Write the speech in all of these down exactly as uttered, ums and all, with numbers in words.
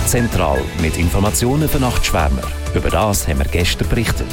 Zentral mit Informationen für Nachtschwärmer. Über das haben wir gestern berichtet.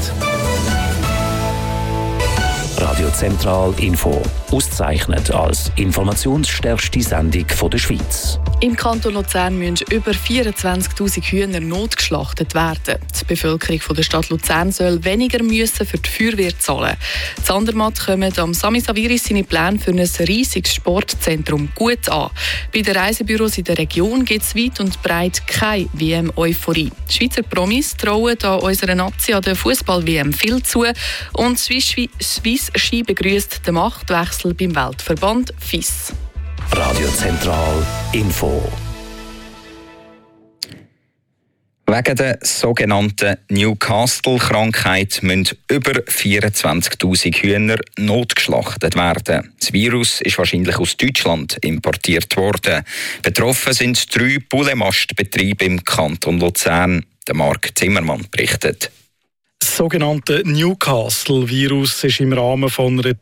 Radio Zentral Info. Ausgezeichnet als informationsstärkste Sendung der Schweiz. Im Kanton Luzern müssen über vierundzwanzigtausend Hühner notgeschlachtet werden. Die Bevölkerung der Stadt Luzern soll weniger müssen für die Feuerwehr zahlen. In Andermatt kommen am Sami Saviris seine Pläne für ein riesiges Sportzentrum gut an. Bei den Reisebüros in der Region gibt es weit und breit keine W M-Euphorie. Die Schweizer Promis trauen an unserer Nazi an der Fußball-W M viel zu und Swiss, Swiss Ski begrüßt den Machtwechsel beim Weltverband F I S. Radio Zentral Info. Wegen der sogenannten Newcastle-Krankheit müssen über vierundzwanzigtausend Hühner notgeschlachtet werden. Das Virus ist wahrscheinlich aus Deutschland importiert worden. Betroffen sind drei Bullemastbetriebe im Kanton Luzern. Der Marc Zimmermann berichtet. Das sogenannte Newcastle-Virus ist im Rahmen von einer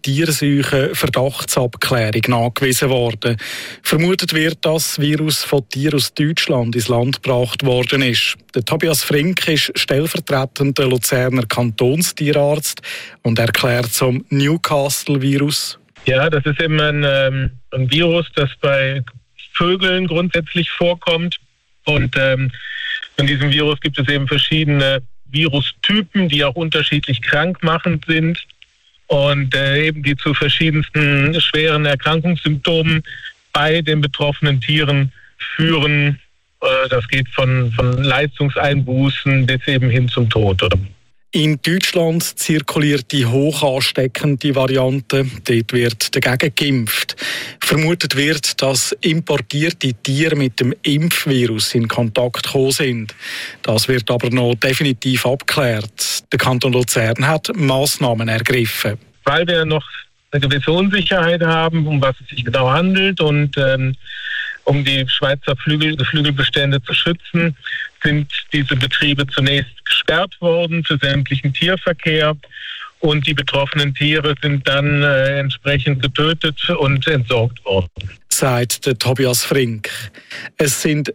Tierseuchen-Verdachtsabklärung nachgewiesen worden. Vermutet wird, dass das Virus von Tieren aus Deutschland ins Land gebracht worden ist. Der Tobias Frink ist stellvertretender Luzerner Kantonstierarzt und erklärt zum Newcastle-Virus. Ja, das ist eben ein, ähm, ein Virus, das bei Vögeln grundsätzlich vorkommt. Und ähm, von diesem Virus gibt es eben verschiedene Virustypen, die auch unterschiedlich krankmachend sind und äh, eben die zu verschiedensten schweren Erkrankungssymptomen bei den betroffenen Tieren führen. Äh, das geht von, von Leistungseinbußen bis eben hin zum Tod. Oder? In Deutschland zirkuliert die hoch ansteckende Variante. Dort wird dagegen geimpft. Vermutet wird, dass importierte Tiere mit dem Impfvirus in Kontakt gekommen sind. Das wird aber noch definitiv abgeklärt. Der Kanton Luzern hat Massnahmen ergriffen. Weil wir noch eine gewisse Unsicherheit haben, um was es sich genau handelt und ähm, um die Schweizer Flügel, Geflügelbestände zu schützen, sind diese Betriebe zunächst gesperrt worden für sämtlichen Tierverkehr und die betroffenen Tiere sind dann äh, entsprechend getötet und entsorgt worden. Sagt der Tobias Frink. Es sind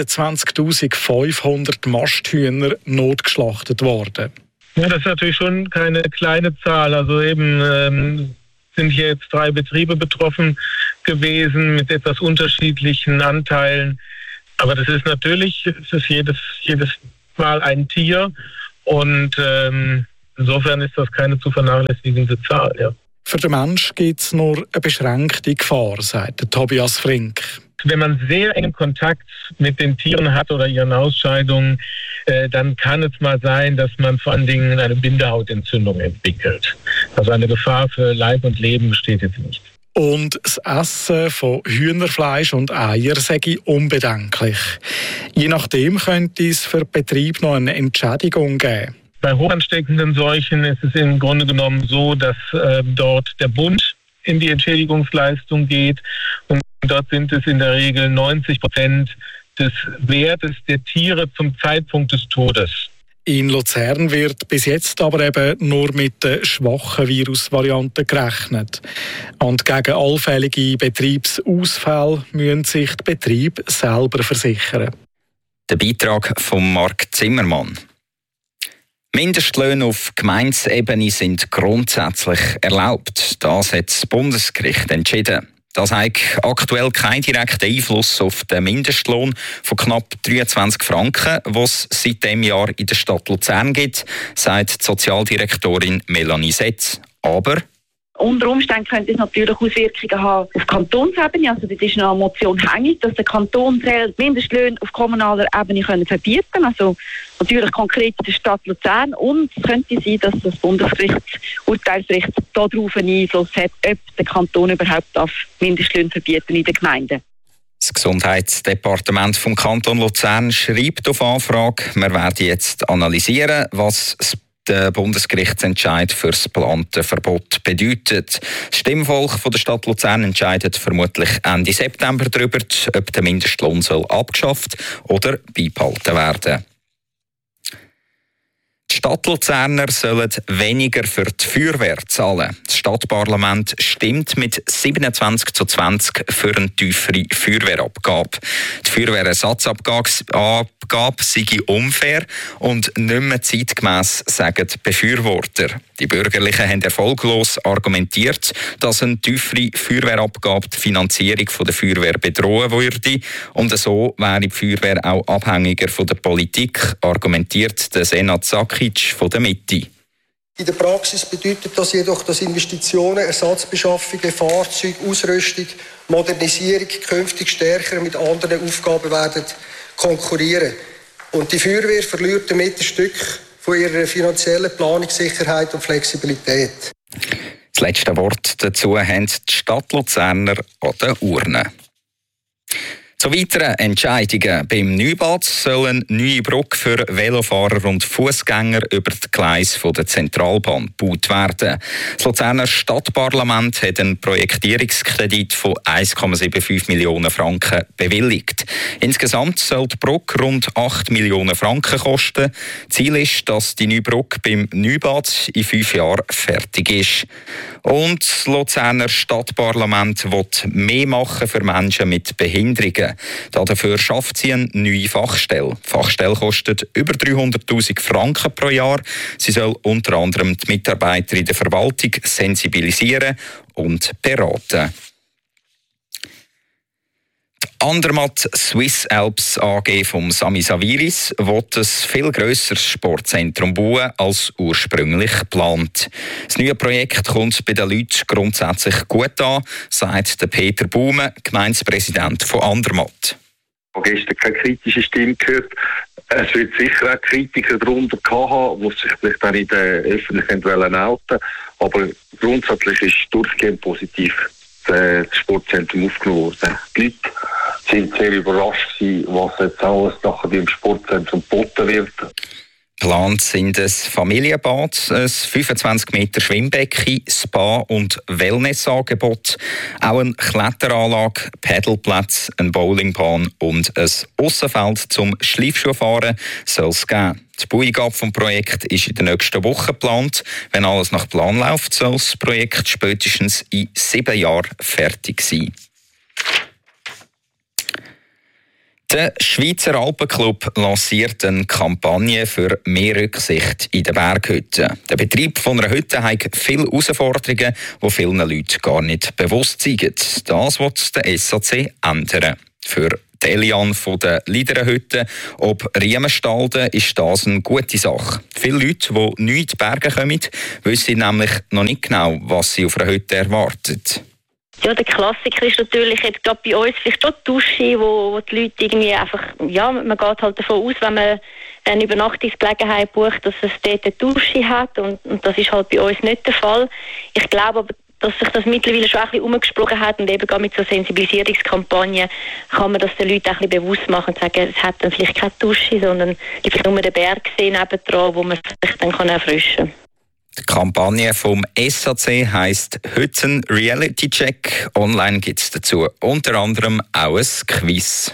vierundzwanzigtausendfünfhundert Masthühner notgeschlachtet worden. Ja, das ist natürlich schon keine kleine Zahl. Also eben ähm, sind hier jetzt drei Betriebe betroffen gewesen mit etwas unterschiedlichen Anteilen. Aber das ist natürlich, es ist jedes, jedes Mal ein Tier und ähm, insofern ist das keine zu vernachlässigende Zahl. Ja. Für den Menschen gibt es nur eine beschränkte Gefahr, sagt der Tobias Frink. Wenn man sehr engen Kontakt mit den Tieren hat oder ihren Ausscheidungen, äh, dann kann es mal sein, dass man vor allen Dingen eine Bindehautentzündung entwickelt. Also eine Gefahr für Leib und Leben besteht jetzt nicht. Und das Essen von Hühnerfleisch und Eier sei unbedenklich. Je nachdem könnte es für den Betrieb noch eine Entschädigung geben. Bei hochansteckenden Seuchen ist es im Grunde genommen so, dass äh, dort der Bund in die Entschädigungsleistung geht. Und dort sind es in der Regel neunzig Prozent des Wertes der Tiere zum Zeitpunkt des Todes. In Luzern wird bis jetzt aber eben nur mit der schwachen Virusvariante gerechnet. Und gegen allfällige Betriebsausfälle müssen sich die Betriebe selber versichern. Der Beitrag von Marc Zimmermann. Mindestlöhne auf Gemeindeebene sind grundsätzlich erlaubt. Das hat das Bundesgericht entschieden. Das hat aktuell keinen direkten Einfluss auf den Mindestlohn von knapp dreiundzwanzig Franken, den es seit diesem Jahr in der Stadt Luzern gibt, sagt die Sozialdirektorin Melanie Setz. Aber unter Umständen könnte es natürlich Auswirkungen haben auf Kantonsebene. Also das ist noch eine Motion hängig, dass der Kanton Mindestlöhne auf kommunaler Ebene können verbieten kann. Also natürlich konkret in der Stadt Luzern. Und es könnte sein, dass das Bundesgerichtsurteilsgericht darauf einen Einfluss hat, ob der Kanton überhaupt darf Mindestlöhne verbieten in den Gemeinden. Das Gesundheitsdepartement vom Kanton Luzern schreibt auf Anfrage, wir werden jetzt analysieren, was das der Bundesgerichtsentscheid für das geplante Verbot bedeutet. Das Stimmvolk von der Stadt Luzern entscheidet vermutlich Ende September darüber, ob der Mindestlohn soll abgeschafft oder beibehalten werden. Die Stadtluzerner sollen weniger für die Feuerwehr zahlen. Das Stadtparlament stimmt mit siebenundzwanzig zu zwanzig für eine tiefere Feuerwehrabgabe. Die Feuerwehrersatzabgabe sei unfair und nicht mehr zeitgemäss, sagen die Befürworter. Die Bürgerlichen haben erfolglos argumentiert, dass eine tiefere Feuerwehrabgabe die Finanzierung der Feuerwehr bedrohen würde. Und so wäre die Feuerwehr auch abhängiger von der Politik, argumentiert der Senat Sakic von der Mitte. In der Praxis bedeutet das jedoch, dass Investitionen, Ersatzbeschaffungen, Fahrzeuge, Ausrüstung, Modernisierung künftig stärker mit anderen Aufgaben werden konkurrieren. Und die Feuerwehr verliert damit ein Stück von ihrer finanziellen Planungssicherheit und Flexibilität. Das letzte Wort dazu haben die Stadtluzerner an der Urne. Zu weiteren Entscheidungen. Beim Neubad soll eine neue Brücke für Velofahrer und Fußgänger über die Gleise der Zentralbahn gebaut werden. Das Luzerner Stadtparlament hat einen Projektierungskredit von eins Komma fünfundsiebzig Millionen Franken bewilligt. Insgesamt soll die Brücke rund acht Millionen Franken kosten. Ziel ist, dass die neue Brücke beim Neubad in fünf Jahren fertig ist. Und das Luzerner Stadtparlament will mehr machen für Menschen mit Behinderungen. Dafür schafft sie eine neue Fachstelle. Die Fachstelle kostet über dreihunderttausend Franken pro Jahr. Sie soll unter anderem die Mitarbeiter in der Verwaltung sensibilisieren und beraten. Die Andermatt Swiss Alps A G vom Sami Saviris will ein viel grösseres Sportzentrum bauen als ursprünglich geplant. Das neue Projekt kommt bei den Leuten grundsätzlich gut an, sagt der Peter Baume, Gemeindepräsident von Andermatt. Ich habe gestern keine kritische Stimme gehört. Es wird sicher auch Kritiker darunter haben, die sich vielleicht auch in der Öffentlichkeit outen wollen. Aber grundsätzlich ist es durchgehend positiv das Sportzentrum aufgenommen worden. Die Leute sind sehr überrascht gewesen, was jetzt alles nachher im Sportzentrum geboten wird. Geplant sind ein Familienbad, ein fünfundzwanzig Meter Schwimmbecken, Spa- und Wellnessangebot, auch eine Kletteranlage, Pedalplätze, eine Bowlingbahn und ein Aussenfeld zum Schleifschuhfahren soll es geben. Die Baueingabe des Projekts ist in der nächsten Woche geplant. Wenn alles nach Plan läuft, soll das Projekt spätestens in sieben Jahren fertig sein. Der Schweizer Alpenclub lanciert eine Kampagne für mehr Rücksicht in den Berghütten. Der Betrieb von einer Hütte hat viele Herausforderungen, die vielen Leuten gar nicht bewusst sind. Das will der S A C ändern. Für die Elian von der Liederenhütte ob Riemenstalden ist das eine gute Sache. Viele Leute, die neu in die Berge kommen, wissen nämlich noch nicht genau, was sie auf einer Hütte erwartet. Ja, der Klassiker ist natürlich jetzt gerade bei uns vielleicht schon die Dusche, wo, wo die Leute irgendwie einfach, ja, man geht halt davon aus, wenn man eine Übernachtungsgelegenheit bucht, dass es dort eine Dusche hat und, und das ist halt bei uns nicht der Fall. Ich glaube aber, dass sich das mittlerweile schon ein bisschen umgesprochen hat und eben gerade mit so Sensibilisierungskampagnen kann man das den Leuten ein bisschen bewusst machen und sagen, es hat dann vielleicht keine Dusche, sondern vielleicht nur den Berg sehen nebendran, wo man sich dann kann erfrischen kann. Die Kampagne vom S A C heisst «Hütten Reality Check». Online gibt es dazu unter anderem auch ein Quiz.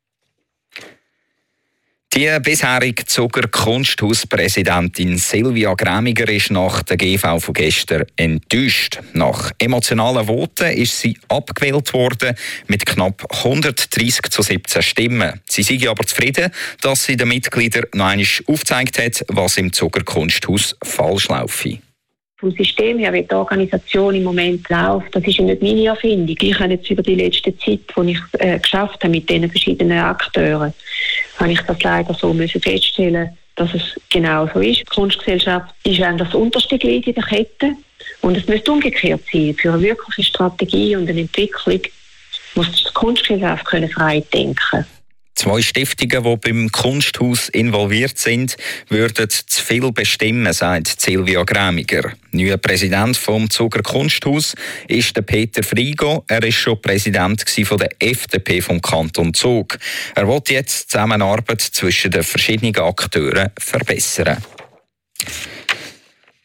Die bisherige Zuger Kunsthauspräsidentin Silvia Grämiger ist nach der G V von gestern enttäuscht. Nach emotionalen Voten ist sie abgewählt worden mit knapp hundertdreissig zu siebzehn Stimmen. Sie sei aber zufrieden, dass sie den Mitgliedern noch einmal aufgezeigt hat, was im Zuger Kunsthaus falsch laufe. Vom System her, wie die Organisation im Moment läuft, das ist ja nicht meine Erfindung. Ich habe jetzt über die letzte Zeit, die ich äh, geschafft habe mit diesen verschiedenen Akteuren, habe ich das leider so müssen feststellen, dass es genau so ist. Die Kunstgesellschaft ist eigentlich das unterste Glied in der Kette und es müsste umgekehrt sein. Für eine wirkliche Strategie und eine Entwicklung muss die Kunstgesellschaft können frei denken. Zwei Stiftungen, die beim Kunsthaus involviert sind, würden zu viel bestimmen, sagt Silvia Grämiger. Neuer Präsident vom Zuger Kunsthaus ist der Peter Frigo. Er war schon Präsident von der F D P vom Kanton Zug. Er will jetzt die Zusammenarbeit zwischen den verschiedenen Akteuren verbessern.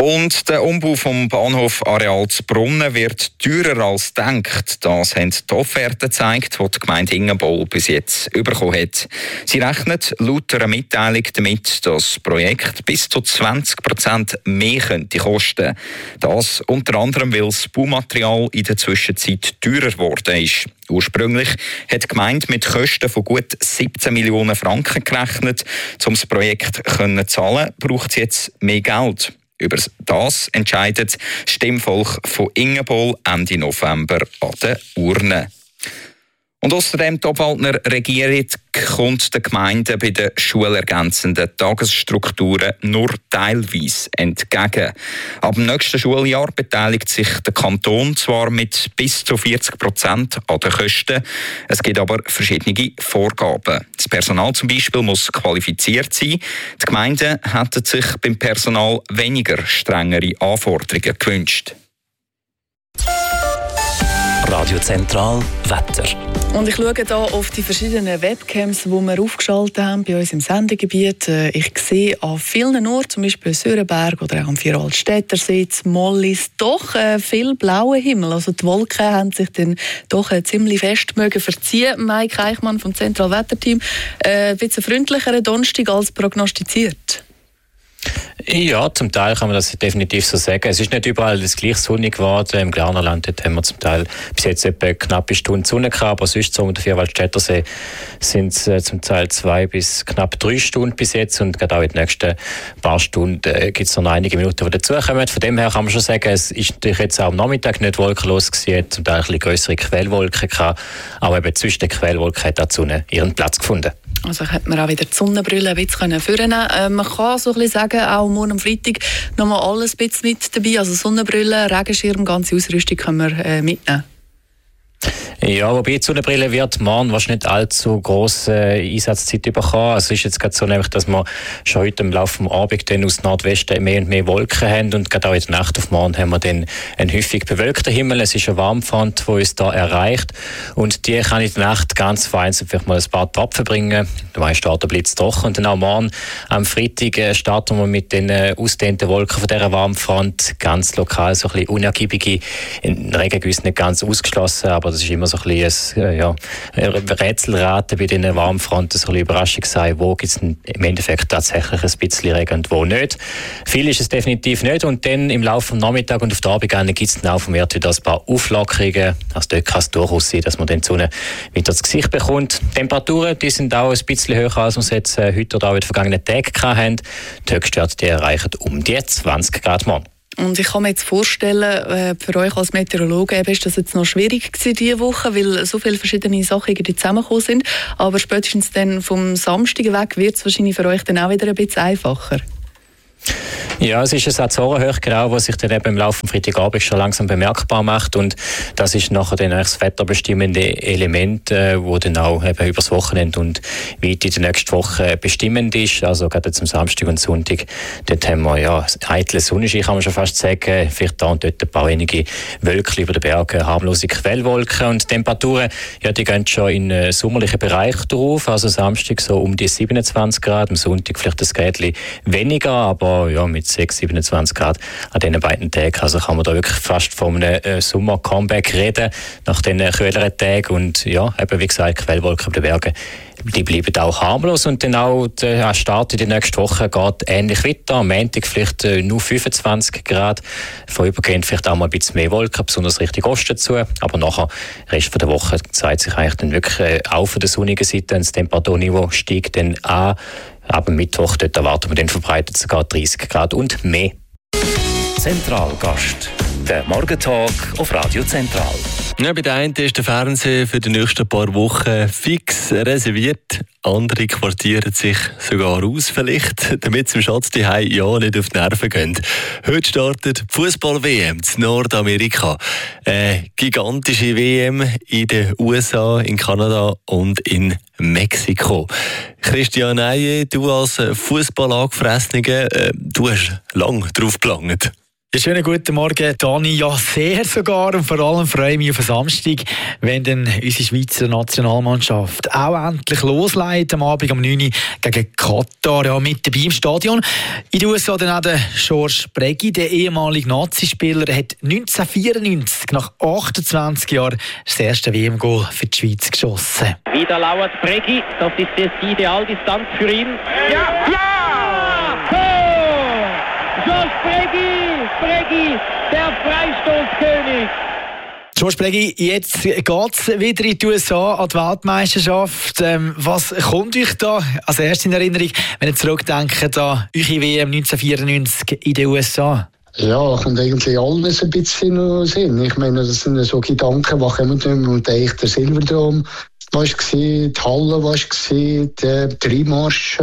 Und der Umbau vom Bahnhof Areal Brunnen wird teurer als gedacht. Das haben die Offerten gezeigt, die die Gemeinde Ingenbol bis jetzt bekommen hat. Sie rechnet laut einer Mitteilung damit, dass das Projekt bis zu zwanzig Prozent mehr könnte kosten. Das unter anderem, weil das Baumaterial in der Zwischenzeit teurer geworden ist. Ursprünglich hat die Gemeinde mit Kosten von gut siebzehn Millionen Franken gerechnet. Um das Projekt zu zahlen, braucht sie jetzt mehr Geld. Über das entscheidet das Stimmvolk von Ingenbol Ende November an der Urne. Und außerdem die Obwaldner Regierung kommt den Gemeinden bei den schulergänzenden Tagesstrukturen nur teilweise entgegen. Ab dem nächsten Schuljahr beteiligt sich der Kanton zwar mit bis zu vierzig Prozent an den Kosten, es gibt aber verschiedene Vorgaben. Das Personal zum Beispiel muss qualifiziert sein. Die Gemeinden hätten sich beim Personal weniger strengere Anforderungen gewünscht. Radio Zentral Wetter. Und ich schaue hier auf die verschiedenen Webcams, die wir aufgeschaltet haben bei uns im Sendegebiet. Ich sehe an vielen Orten, zum Beispiel Sörenberg oder auch am Vierwaldstättersee, Mollis, doch äh, viel blauer Himmel. Also die Wolken haben sich dann doch äh, ziemlich fest mögen verziehen. Mike Eichmann vom Zentralwetterteam. Äh, ein bisschen freundlicherer Donnerstag als prognostiziert. Ja, zum Teil kann man das definitiv so sagen. Es ist nicht überall das gleich sonnig geworden. Im Glarnerland haben wir zum Teil bis jetzt etwa eine knappe Stunde Sonne gehabt, aber sonst so um den Vierwaldstättersee sind es äh, zum Teil zwei bis knapp drei Stunden bis jetzt und gerade auch in den nächsten paar Stunden äh, gibt es noch einige Minuten, die dazukommen. Von dem her kann man schon sagen, es ist natürlich jetzt auch am Nachmittag nicht wolkenlos gewesen, zum Teil ein bisschen grössere Quellwolken gehabt, aber eben zwischen den Quellwolken hat auch die Sonne ihren Platz gefunden. Also könnte man auch wieder die Sonnenbrille ein bisschen vornehmen. Äh, man kann so ein bisschen sagen, auch morgen am Freitag noch mal alles ein bisschen mit dabei. Also Sonnenbrille, Regenschirm, ganze Ausrüstung können wir äh, mitnehmen. Ja, wobei die Sonnenbrille wird morgen wahrscheinlich nicht allzu grosse Einsatzzeit bekommen. Also es ist jetzt gerade so, nämlich, dass wir schon heute im Laufe des Abends dann aus Nordwesten mehr und mehr Wolken haben und gerade auch in der Nacht auf morgen haben wir dann einen häufig bewölkten Himmel. Es ist eine Warmfront, die uns da erreicht und die kann in der Nacht ganz vereinzelt vielleicht mal ein paar Tropfen bringen. Dabei startet der Blitz doch und dann auch morgen am Freitag starten wir mit den ausgedehnten Wolken von dieser Warmfront ganz lokal so ein bisschen unergiebige Regengüsse, nicht ganz ausgeschlossen, aber das ist immer so ein bisschen ein, ja, Rätselraten bei diesen Warmfronten, so ein bisschen Überraschung sein, wo gibt es im Endeffekt tatsächlich ein bisschen Regen und wo nicht. Viel ist es definitiv nicht und dann im Laufe des Nachmittags und auf der Abend gibt es dann auch vom Wert wieder ein paar Auflockerungen. Also dort kann es durchaus sein, dass man dann die Sonne wieder ins Gesicht bekommt. Die Temperaturen die sind auch ein bisschen höher, als wir es jetzt äh, heute oder auch in den vergangenen Tagen hatten. Die Höchstwerte die erreichen um die zwanzig Grad morgen. Und ich kann mir jetzt vorstellen, für euch als Meteorologen ist das jetzt noch schwierig gewesen diese Woche, weil so viele verschiedene Sachen zusammengekommen sind. Aber spätestens dann vom Samstag weg wird es wahrscheinlich für euch dann auch wieder ein bisschen einfacher. Ja, es ist ein Azorenhochgrau, das sich dann eben im Laufe des Freitagabends schon langsam bemerkbar macht und das ist nachher dann das wetterbestimmende Element, das äh, dann auch eben über das Wochenende und weit in der nächsten Woche bestimmend ist. Also gerade zum Samstag und Sonntag, dort haben wir ja eitle Sonnenschein, kann man schon fast sagen, vielleicht da und dort ein paar wenige Wölkchen über den Bergen, harmlose Quellwolken und Temperaturen, ja, die gehen schon in einen sommerlichen Bereich drauf, also Samstag so um die siebenundzwanzig Grad, am Sonntag vielleicht ein Grätchen weniger, aber ja, mit sechs, siebenundzwanzig Grad an diesen beiden Tagen. Also kann man da wirklich fast von einem äh, Sommer-Comeback reden, nach diesen kühleren Tagen. Und ja, eben wie gesagt, Quellwolken über den Bergen, die bleiben auch harmlos. Und dann auch der Start in die nächste Woche geht ähnlich weiter. Am Montag vielleicht äh, nur fünfundzwanzig Grad. Vorübergehend vielleicht auch mal ein bisschen mehr Wolken, besonders Richtung Osten zu. Aber nachher, Rest der Woche, zeigt sich eigentlich dann wirklich äh, auch von der sonnigen Seite. Das Temperaturniveau steigt dann an. Ab dem Mittwoch dort erwarten wir dann verbreitet sogar dreißig Grad und mehr. Zentralgast. Der Morgentalk auf Radio Zentral. Ja, bei der einen ist der Fernseher für die nächsten paar Wochen fix reserviert. Andere quartieren sich sogar aus, vielleicht, damit sie im Schatz die Hause ja nicht auf die Nerven gehen. Heute startet die Fußball-W M in Nordamerika. Eine gigantische W M in den U S A, in Kanada und in Mexiko. Christian Eije, du als Fußball-Angefressener, äh, du hast lange drauf gelangt. Ja, schönen guten Morgen, Dani. Ja, sehr sogar und vor allem freue ich mich auf den Samstag, wenn dann unsere Schweizer Nationalmannschaft auch endlich loslegt am Abend um neun Uhr gegen Katar. Ja, mit dabei im Stadion. In den U S A dann auch der George Preggy, der ehemalige Nazispieler, hat neunzehnhundertvierundneunzig nach achtundzwanzig Jahren das erste W M-Goal für die Schweiz geschossen. Wieder lauert Preggy, das ist jetzt die Idealdistanz für ihn. Ja! Ja! Tor! George Preggy! Preggy, der Freistoßkönig. George Preggy, jetzt geht es wieder in die U S A an die Weltmeisterschaft. Ähm, was kommt euch da als erstes in Erinnerung, wenn ihr zurückdenkt an eure W M neunzehnhundertvierundneunzig in den U S A? Ja, kommt eigentlich alles ein bisschen noch Sinn. Ich meine, das sind so Gedanken, die kommen und eigentlich der Silverdome war es, die Halle war es, der Dreimarsch,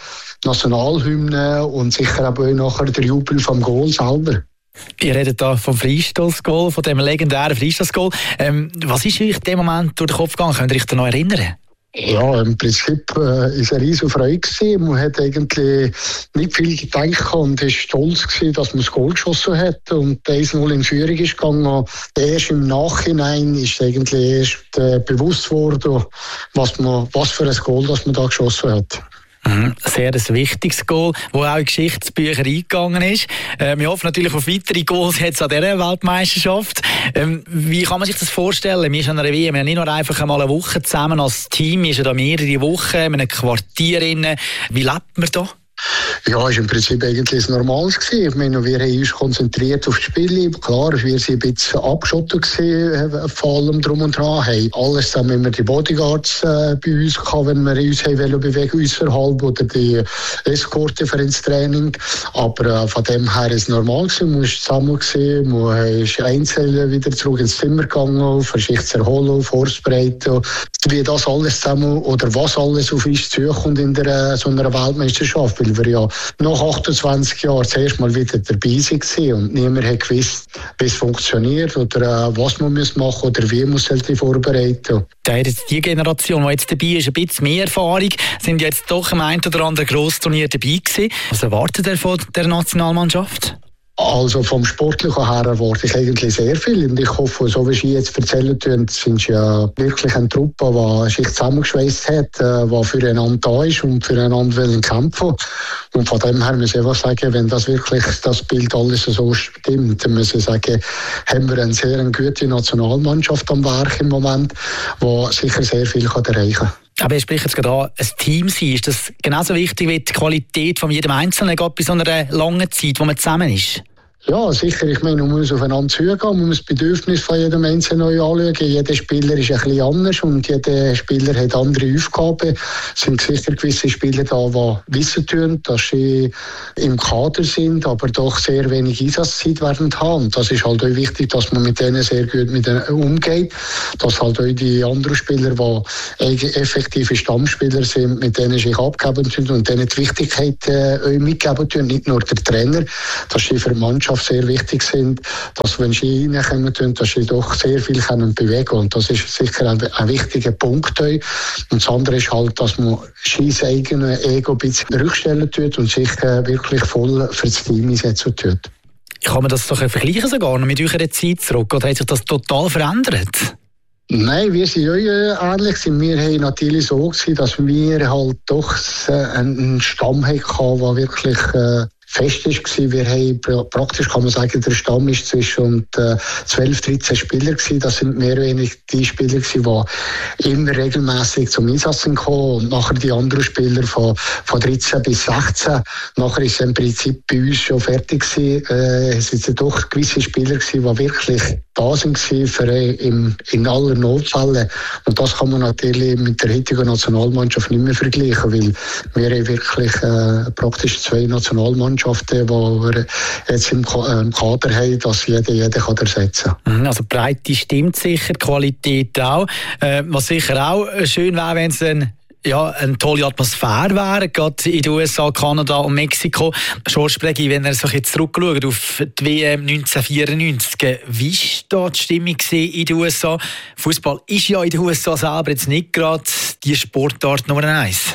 Nationalhymne und sicher auch nachher der Jubel vom Goal selber. Ihr redet da vom Freistoßgoal, von dem legendären Freistoßgoal. Ähm, was ist euch in dem Moment durch den Kopf gegangen? Könnt ihr euch da noch erinnern? Ja, im Prinzip war äh, es eine riesige Freude gewesen. Man hat eigentlich nicht viel gedacht und war stolz gewesen, dass man das Goal geschossen hat und eins null in Führung ist gegangen. Erst im Nachhinein ist eigentlich erst äh, bewusst worden, was, man, was für ein Goal das man da geschossen hat. Mhm. Sehr ein wichtiges Goal, das auch in Geschichtsbücher eingegangen ist. Ähm, wir hoffen natürlich auf weitere Goals jetzt an dieser Weltmeisterschaft. Ähm, wie kann man sich das vorstellen? Wir sind an einer W M, wir haben nicht nur einfach einmal eine Woche zusammen als Team, wir sind da mehrere Wochen in einem Quartier drin. Wie lebt man da? Ja, es war im Prinzip eigentlich das Normales gewesen. Ich meine, wir haben uns konzentriert auf das Spiel. Klar, wir waren ein bisschen abgeschottet gewesen, vor allem drum und dran. Haben alles zusammen immer die Bodyguards äh, bei uns gehabt, wenn wir uns haben bewegen uns verhalten oder die Eskorte für ins Training. Aber äh, von dem her ist es normal gewesen. Man war zusammen gewesen, man ist einzeln wieder zurück ins Zimmer gegangen, für sich zu erholen, vorzubereiten. Wie das alles zusammen oder was alles auf uns zukommt in der, so einer Weltmeisterschaft. Weil wir ja nach achtundzwanzig Jahren das erste Mal wieder dabei waren und niemand hat gewusst, wie es funktioniert oder äh, was man machen muss oder wie man sich vorbereiten. Da hat jetzt die Generation, die jetzt dabei ist, ein bisschen mehr Erfahrung, sind jetzt doch im einen oder anderen Grossturnier dabei gewesen. Was erwartet ihr von der Nationalmannschaft? Also vom Sportlichen her erwarte ich eigentlich sehr viel. Und ich hoffe, so wie Sie jetzt erzählen tun, sind Sie ja wirklich eine Truppe, die sich zusammengeschweißt hat, die füreinander da ist und füreinander will kämpfen. Und von dem her muss ich einfach sagen, wenn das wirklich das Bild alles so stimmt, dann muss ich sagen, haben wir eine sehr gute Nationalmannschaft am Werk im Moment, die sicher sehr viel erreichen kann. Aber ihr spricht jetzt gerade an, ein Team sein. Ist das genauso wichtig wie die Qualität von jedem Einzelnen, gerade bei so einer langen Zeit, wo man zusammen ist? Ja, sicher. Ich meine, man muss aufeinander zugehen, man muss das Bedürfnis von jedem Einzelnen neu anschauen. Jeder Spieler ist ein bisschen anders und jeder Spieler hat andere Aufgaben. Es sind sicher gewisse Spieler da, die wissen tun, dass sie im Kader sind, aber doch sehr wenig Einsatzzeit werden haben. Und das ist halt auch wichtig, dass man mit denen sehr gut mit denen umgeht. Dass halt auch die anderen Spieler, die effektive Stammspieler sind, mit denen sich abgeben tun und denen die Wichtigkeit äh, mitgeben tun. Nicht nur der Trainer, dass sie für die Mannschaft sehr wichtig sind, dass wenn sie reinkommen, dass sie doch sehr viel können bewegen können. Und das ist sicher ein, ein wichtiger Punkt. Und das andere ist halt, dass man sein eigenes Ego ein bisschen rückstellen tut und sich äh, wirklich voll für das Team einsetzen tut. Kann man das doch vergleichen sogar noch mit eurer Zeit zurück? Oder hat sich das total verändert? Nein, wir sind ja ähnlich. Wir haben natürlich so gewesen, dass wir halt doch einen Stamm hatten, der wirklich äh, fest war. Wir haben praktisch, kann man sagen, der Stamm ist zwischen äh, zwölf, dreizehn Spieler gewesen. Das sind mehr oder weniger die Spieler gewesen, die immer regelmäßig zum Einsatz gekommen und nachher die anderen Spieler von, von dreizehn bis sechzehn. Nachher ist es im Prinzip bei uns schon fertig gewesen. Äh, es sind doch gewisse Spieler gewesen, die wirklich da sind für in, in aller Notfälle. Und das kann man natürlich mit der heutigen Nationalmannschaft nicht mehr vergleichen, weil wir haben wirklich äh, praktisch zwei Nationalmannschaften, die wir jetzt im Kader haben, dass jeder jeden kann ersetzen kann. Also Breite stimmt sicher, Qualität auch. Äh, was sicher auch schön wäre, wenn es ein ja, eine tolle Atmosphäre wäre, gerade in den U S A, Kanada und Mexiko. George Preggy, wenn er sich jetzt zurückschaut auf die W M neunzehnhundertvierundneunzig, wie war da die Stimmung in den U S A? Fußball ist ja in den U S A selber jetzt nicht gerade die Sportart Nummer eins.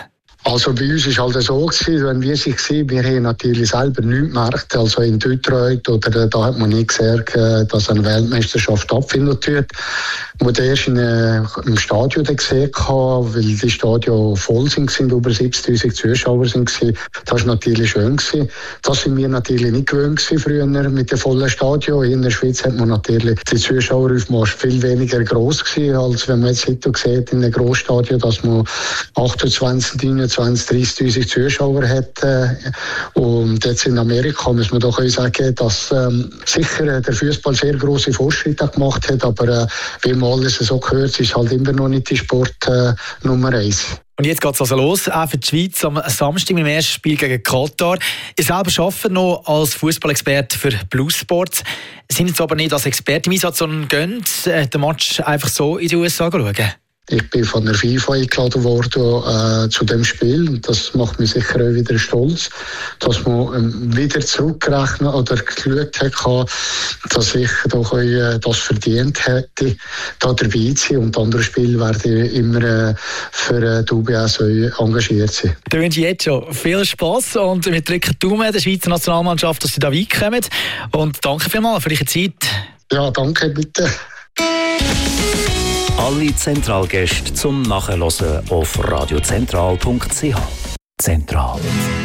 Also bei uns war es halt so, gewesen, wenn wir sie gesehen, wir haben natürlich selber nichts gemerkt. Also in Detroit oder da hat man nicht gesagt, dass eine Weltmeisterschaft stattfinden wird. Wo der erst in, äh, im Stadion gesehen habe, weil die Stadion voll sind, sind über siebzigtausend Zuschauer sind gewesen. Das war natürlich schön gewesen. Das sind wir natürlich nicht gewöhnt gewesen früher mit dem vollen Stadion. In der Schweiz hat man natürlich die Zuschaueraufmarsch viel weniger gross gewesen, als wenn man jetzt heute sieht in einem Grossstadion, dass man achtundzwanzig, neunundzwanzig, dreißigtausend Zuschauer hat. Und jetzt in Amerika muss man doch sagen, dass ähm, sicher der Fußball sehr grosse Fortschritte gemacht hat, aber äh, wie man alles so gehört, ist halt immer noch nicht die Sport äh, Nummer eins. Und jetzt geht es also los, auch für die Schweiz am Samstag im ersten Spiel gegen Katar. Ihr selber arbeitet noch als Fußballexperte für Blue Sports. Sind jetzt aber nicht als Experte im Einsatz, sondern gehen den Match einfach so in die U S A schauen? Ich bin von der FIFA eingeladen worden äh, zu dem Spiel. Und das macht mich sicher auch wieder stolz, dass man ähm, wieder zurückgerechnet oder geschaut hat, dass ich doch äh, das verdient hätte, da dabei zu sein. Und andere Spiele werde ich immer äh, für äh, die U B S engagiert sein. Da wünsche ich jetzt schon viel Spass und wir drücken die Daumen der Schweizer Nationalmannschaft, dass sie da weit kommen. Und danke vielmals für eure Zeit. Ja, danke, bitte. Alle Zentralgäste zum Nachhören auf radiozentral punkt c h. Zentral.